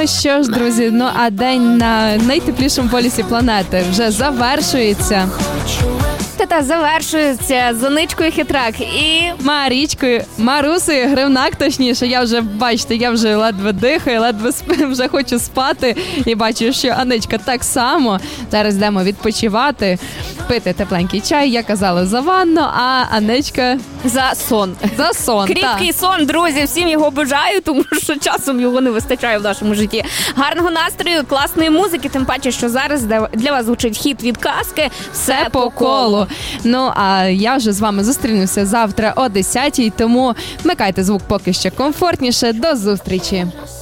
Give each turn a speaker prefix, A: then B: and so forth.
A: Ну що ж, друзі, а день на найтеплішому полюсі планети вже завершується.
B: Та завершується з Оничкою Хитрак і
A: Марічкою, Марусею Гривнак, точніше. Я вже ледве дихаю, вже хочу спати. І бачу, що Аничка так само. Зараз йдемо відпочивати, пити тепленький чай. Я казала за ванну, а Аничка
B: за сон.
A: За сон,
B: кріпкий сон, друзі, всім його бажаю, тому що часом його не вистачає в нашому житті. Гарного настрою, класної музики, тим паче, що зараз для вас звучить хіт від Казки «Все по колу».
A: Ну, а я вже з вами зустрінуся завтра о 10-й, тому вмикайте звук поки що комфортніше. До зустрічі!